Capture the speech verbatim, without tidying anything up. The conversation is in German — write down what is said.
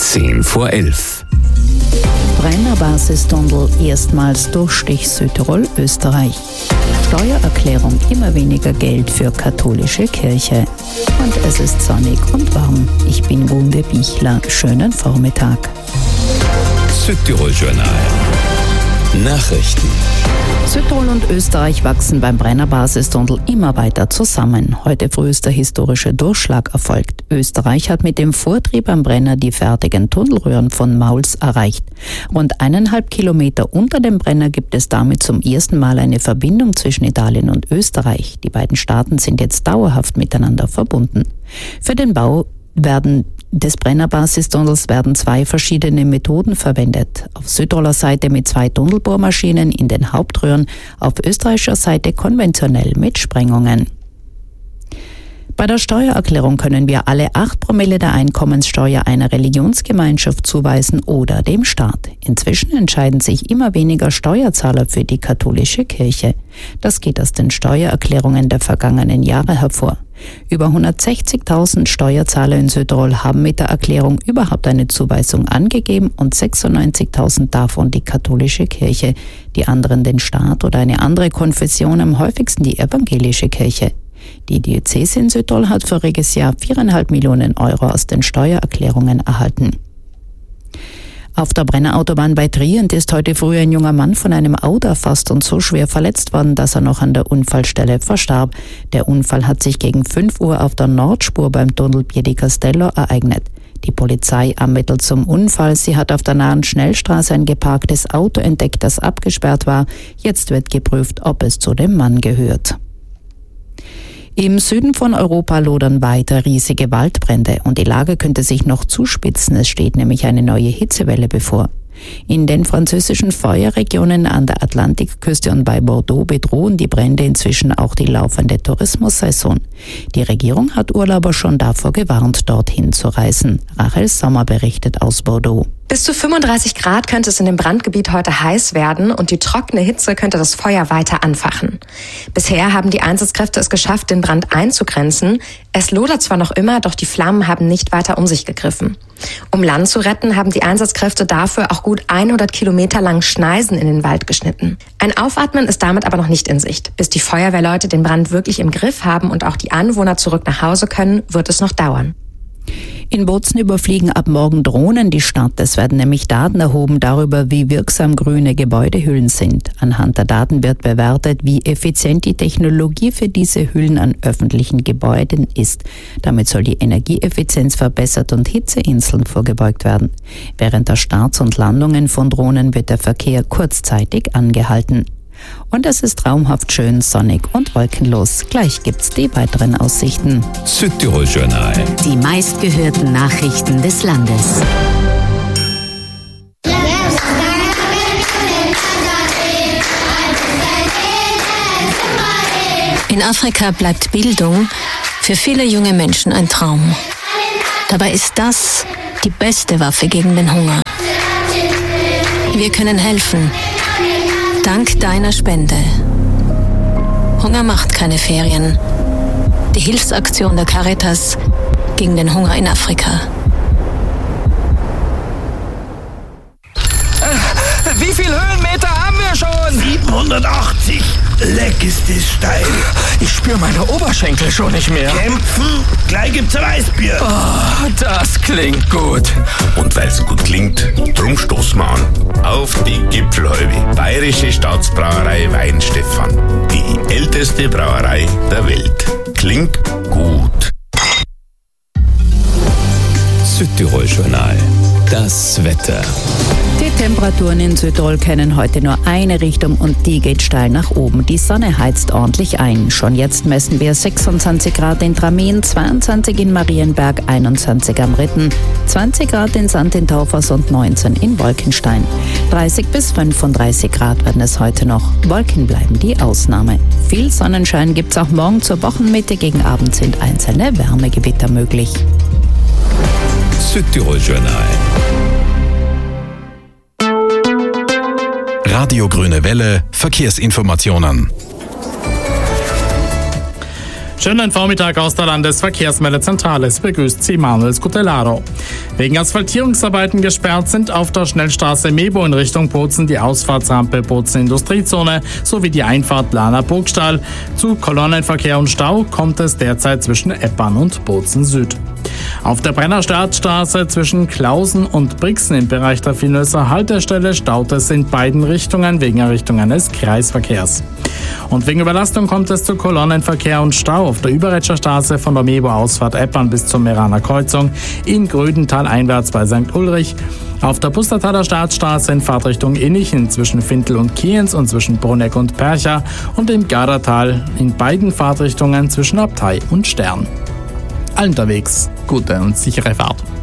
zehn vor elf. Brennerbasistunnel erstmals Durchstich Südtirol, Österreich. Steuererklärung, immer weniger Geld für katholische Kirche. Und es ist sonnig und warm. Ich bin Gunde Bichler. Schönen Vormittag. Südtirol-Journal. Nachrichten. Südtirol und Österreich wachsen beim Brennerbasistunnel immer weiter zusammen. Heute früh ist der historische Durchschlag erfolgt. Österreich hat mit dem Vortrieb am Brenner die fertigen Tunnelröhren von Mauls erreicht. Rund eineinhalb Kilometer unter dem Brenner gibt es damit zum ersten Mal eine Verbindung zwischen Italien und Österreich. Die beiden Staaten sind jetzt dauerhaft miteinander verbunden. Für den Bau werden des Brennerbasistunnels werden zwei verschiedene Methoden verwendet. Auf Südtiroler Seite mit zwei Tunnelbohrmaschinen in den Hauptröhren, auf österreichischer Seite konventionell mit Sprengungen. Bei der Steuererklärung können wir alle acht Promille der Einkommenssteuer einer Religionsgemeinschaft zuweisen oder dem Staat. Inzwischen entscheiden sich immer weniger Steuerzahler für die katholische Kirche. Das geht aus den Steuererklärungen der vergangenen Jahre hervor. Über hundertsechzigtausend Steuerzahler in Südtirol haben mit der Erklärung überhaupt eine Zuweisung angegeben und sechsundneunzigtausend davon die katholische Kirche, die anderen den Staat oder eine andere Konfession, am häufigsten die evangelische Kirche. Die Diözese in Südtirol hat voriges Jahr viereinhalb Millionen Euro aus den Steuererklärungen erhalten. Auf der Brennerautobahn bei Trient ist heute früh ein junger Mann von einem Auto erfasst und so schwer verletzt worden, dass er noch an der Unfallstelle verstarb. Der Unfall hat sich gegen fünf Uhr auf der Nordspur beim Tunnel Piedi Castello ereignet. Die Polizei ermittelt zum Unfall. Sie hat auf der nahen Schnellstraße ein geparktes Auto entdeckt, das abgesperrt war. Jetzt wird geprüft, ob es zu dem Mann gehört. Im Süden von Europa lodern weiter riesige Waldbrände und die Lage könnte sich noch zuspitzen. Es steht nämlich eine neue Hitzewelle bevor. In den französischen Feuerregionen an der Atlantikküste und bei Bordeaux bedrohen die Brände inzwischen auch die laufende Tourismussaison. Die Regierung hat Urlauber schon davor gewarnt, dorthin zu reisen. Rachel Sommer berichtet aus Bordeaux. Bis zu fünfunddreißig Grad könnte es in dem Brandgebiet heute heiß werden und die trockene Hitze könnte das Feuer weiter anfachen. Bisher haben die Einsatzkräfte es geschafft, den Brand einzugrenzen. Es lodert zwar noch immer, doch die Flammen haben nicht weiter um sich gegriffen. Um Land zu retten, haben die Einsatzkräfte dafür auch gut hundert Kilometer lang Schneisen in den Wald geschnitten. Ein Aufatmen ist damit aber noch nicht in Sicht. Bis die Feuerwehrleute den Brand wirklich im Griff haben und auch die Anwohner zurück nach Hause können, wird es noch dauern. In Bozen überfliegen ab morgen Drohnen die Stadt. Es werden nämlich Daten erhoben darüber, wie wirksam grüne Gebäudehüllen sind. Anhand der Daten wird bewertet, wie effizient die Technologie für diese Hüllen an öffentlichen Gebäuden ist. Damit soll die Energieeffizienz verbessert und Hitzeinseln vorgebeugt werden. Während der Starts und Landungen von Drohnen wird der Verkehr kurzzeitig angehalten. Und es ist traumhaft schön, sonnig und wolkenlos. Gleich gibt's die weiteren Aussichten. Südtirol-Journal. Die meistgehörten Nachrichten des Landes. In Afrika bleibt Bildung für viele junge Menschen ein Traum. Dabei ist das die beste Waffe gegen den Hunger. Wir können helfen. Dank deiner Spende. Hunger macht keine Ferien. Die Hilfsaktion der Caritas gegen den Hunger in Afrika. Wie viele Höhenmeter haben wir schon? siebenhundertachtzig. Leck ist das steil. Ich spüre meine Oberschenkel schon nicht mehr. Kämpfen, gleich gibt's ein Weißbier. Oh, das klingt gut. Und weil's gut klingt, drum stoßen wir an. Auf die Gipfelhalbe. Bayerische Staatsbrauerei Weinstefan. Die älteste Brauerei der Welt. Klingt gut. Südtirol-Journal. Das Wetter. Die Temperaturen in Südtirol kennen heute nur eine Richtung und die geht steil nach oben. Die Sonne heizt ordentlich ein. Schon jetzt messen wir sechsundzwanzig Grad in Tramin, zweiundzwanzig in Marienberg, einundzwanzig am Ritten, zwanzig Grad in Sant in Taufers und neunzehn in Wolkenstein. dreißig bis fünfunddreißig Grad werden es heute noch. Wolken bleiben die Ausnahme. Viel Sonnenschein gibt's auch morgen zur Wochenmitte. Gegen Abend sind einzelne Wärmegewitter möglich. Südtirol-Journal. Radio Grüne Welle, Verkehrsinformationen. Schönen Vormittag aus der Landesverkehrsmeldezentrale. Es begrüßt Sie Manuel Scutellaro. Wegen Asphaltierungsarbeiten gesperrt sind auf der Schnellstraße Mebo in Richtung Bozen die Ausfahrtsrampe Bozen Industriezone sowie die Einfahrt Lana Burgstall. Zu Kolonnenverkehr und Stau kommt es derzeit zwischen Eppern und Bozen Süd. Auf der Brenner Startstraße zwischen Klausen und Brixen im Bereich der Vinöser Haltestelle staut es in beiden Richtungen wegen Errichtung eines Kreisverkehrs. Und wegen Überlastung kommt es zu Kolonnenverkehr und Stau auf der Überretscher Straße von der Mebo-Ausfahrt Eppern bis zur Meraner Kreuzung, in Grödental einwärts bei Sankt Ulrich, auf der Pustertaler Startstraße in Fahrtrichtung Innichen zwischen Fintel und Kienz und zwischen Bruneck und Percha und im Gardertal in beiden Fahrtrichtungen zwischen Abtei und Stern. Allen unterwegs gute und sichere Fahrt.